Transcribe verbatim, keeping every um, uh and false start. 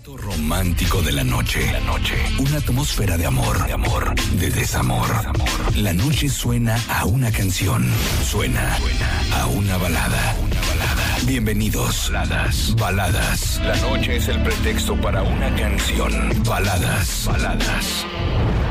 Momento romántico de la noche. La noche. Una atmósfera de amor, de amor, de desamor. desamor. La noche suena a una canción. Suena, suena a una balada. Una balada. Bienvenidos. Baladas. Baladas. La noche es el pretexto para una canción. Baladas. Baladas.